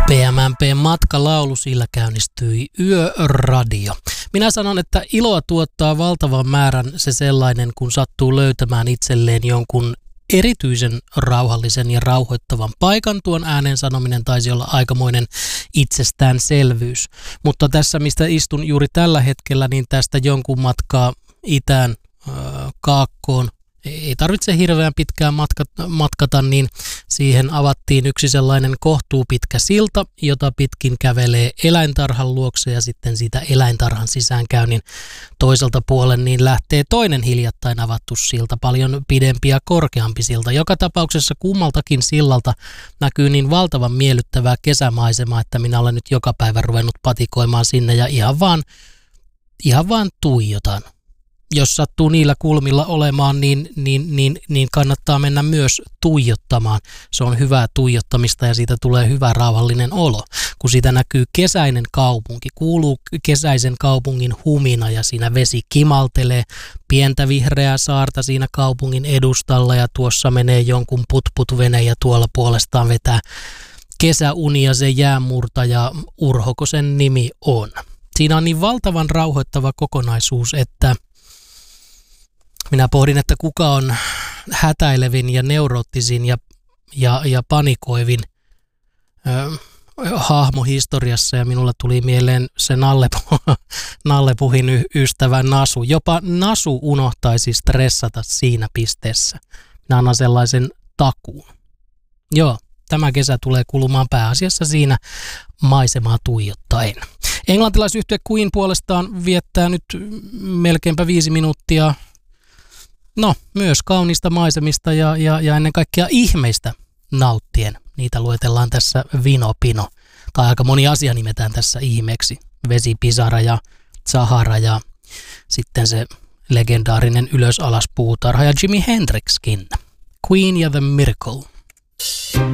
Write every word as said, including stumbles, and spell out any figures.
P M M P-matkalaulu, sillä käynnistyi Yöradio. Minä sanon, että iloa tuottaa valtavan määrän se sellainen, kun sattuu löytämään itselleen jonkun erityisen rauhallisen ja rauhoittavan paikan. Tuon äänen sanominen taisi olla aikamoinen itsestäänselvyys. Mutta tässä, mistä istun juuri tällä hetkellä, niin tästä jonkun matkaa itään, äh, kaakkoon, ei tarvitse hirveän pitkään matkata, matkata, niin siihen avattiin yksi sellainen kohtuupitkä silta, jota pitkin kävelee eläintarhan luokse, ja sitten siitä eläintarhan sisäänkäynnin toiselta puolen niin lähtee toinen hiljattain avattu silta, paljon pidempi ja korkeampi silta. Joka tapauksessa kummaltakin sillalta näkyy niin valtavan miellyttävää kesämaisemaa, että minä olen nyt joka päivä ruvennut patikoimaan sinne ja ihan vaan, ihan vaan tuijotan. Jos sattuu niillä kulmilla olemaan, niin, niin, niin, niin kannattaa mennä myös tuijottamaan. Se on hyvää tuijottamista ja siitä tulee hyvä rauhallinen olo. Kun siitä näkyy kesäinen kaupunki, kuuluu kesäisen kaupungin humina ja siinä vesi kimaltelee, pientä vihreää saarta siinä kaupungin edustalla ja tuossa menee jonkun putputvene ja tuolla puolestaan vetää kesäunia se jäänmurtaja Urhoko sen nimi on. Siinä on niin valtavan rauhoittava kokonaisuus, että minä pohdin, että kuka on hätäilevin ja neuroottisin ja, ja, ja panikoivin ö, hahmo historiassa, ja minulla tuli mieleen se Nallepu, Nallepuhin y- ystävä Nasu. Jopa Nasu unohtaisi stressata siinä pisteessä. Minä annan sellaisen takuun. Joo, tämä kesä tulee kulumaan pääasiassa siinä maisemaa tuijottaen. Englantilaisyhtye Queen puolestaan viettää nyt melkeinpä viisi minuuttia No, myös kaunista maisemista ja, ja, ja ennen kaikkea ihmeistä nauttien. Niitä luetellaan tässä Vinopino. Tai aika moni asia nimetään tässä ihmeeksi. Vesipisara ja Sahara ja sitten se legendaarinen ylös-alas puutarha ja Jimi Hendrixkin. Queen ja The Miracle.